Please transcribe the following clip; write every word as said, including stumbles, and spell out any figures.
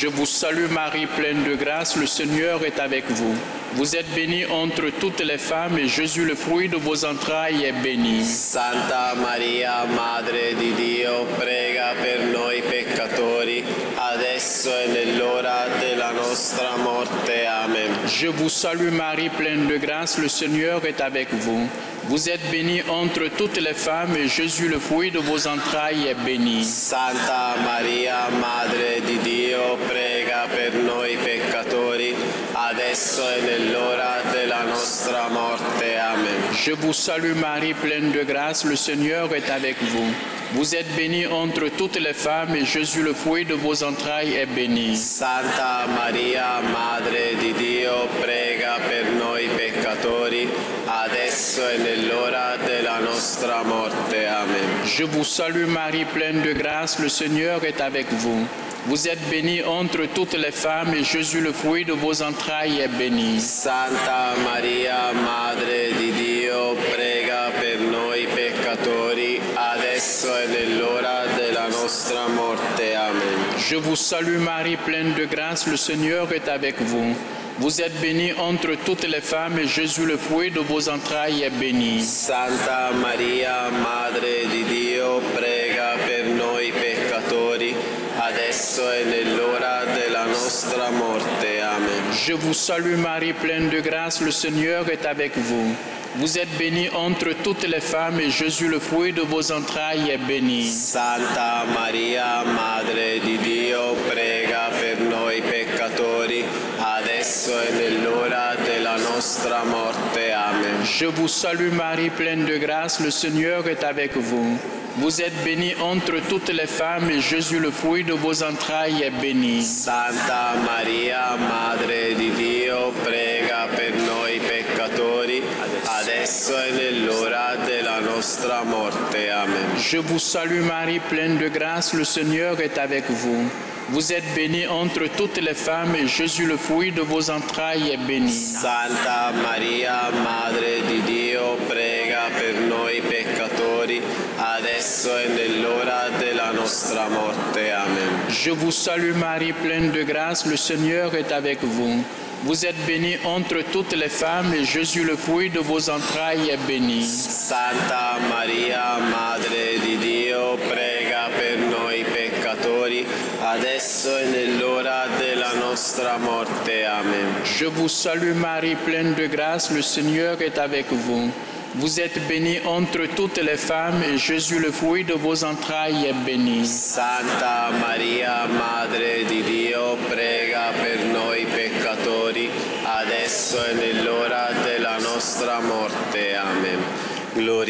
Je vous salue Marie, pleine de grâce, le Seigneur est avec vous. Vous êtes bénie entre toutes les femmes et Jésus, le fruit de vos entrailles, est béni. Santa Maria, Madre di Dio, prega per noi peccatori, adesso e nell'ora della nostra morte. Amen. Je vous salue Marie, pleine de grâce, le Seigneur est avec vous. Vous êtes bénie entre toutes les femmes et Jésus, le fruit de vos entrailles, est béni. Santa Maria, Madre di Dio, prega per noi peccatori, adesso e nell'ora della nostra morte. Amen. Je vous salue Marie, pleine de grâce, le Seigneur est avec vous. Vous êtes bénie entre toutes les femmes et Jésus, le fruit de vos entrailles, est béni. Santa Maria, Madre di Dio, prega per noi peccatori, adesso e nell'ora della nostra morte. Amen. Je vous salue Marie, pleine de grâce, le Seigneur est avec vous. Vous êtes bénie entre toutes les femmes et Jésus, le fruit de vos entrailles, est béni. Santa Maria, Madre di Dio, prega per noi peccatori, adesso e nell'ora della nostra morte. Amen. Je vous salue Marie, pleine de grâce, le Seigneur est avec vous. Vous êtes bénie entre toutes les femmes et Jésus, le fruit de vos entrailles, est béni. Santa Maria, Madre di Dio, prega per noi peccatori, adesso e nell'ora della nostra morte. Amen. Je vous salue Marie, pleine de grâce, le Seigneur est avec vous. Vous êtes bénie entre toutes les femmes et Jésus, le fruit de vos entrailles, est béni. Santa Maria, Madre di Dio, prega per noi peccatori, adesso e nell'ora della nostra morte. Amen. Je vous salue Marie, pleine de grâce, le Seigneur est avec vous. Vous êtes bénie entre toutes les femmes et Jésus, le fruit de vos entrailles, est béni. Santa Maria, Madre di Dio, prega per noi peccatori, adesso e nell'ora della nostra morte. Amen. Je vous salue Marie, pleine de grâce, le Seigneur est avec vous. Vous êtes bénie entre toutes les femmes et Jésus, le fruit de vos entrailles, est béni. Santa Maria, Madre di Dio, prega per noi peccatori, adesso e nell'ora della nostra morte. Amen. Je vous salue Marie, pleine de grâce, le Seigneur est avec vous. Vous êtes bénie entre toutes les femmes et Jésus, le fruit de vos entrailles, est béni. Santa Maria, Madre di Dio, prega per noi peccatori, adesso e nell'ora della nostra morte. Amen. Je vous salue Marie, pleine de grâce, le Seigneur est avec vous. Vous êtes bénie entre toutes les femmes et Jésus, le fruit de vos entrailles, est béni. Santa Maria, Madre di Dio, prega per noi peccatori, adesso e nell'ora della nostra morte. Amen. Gloria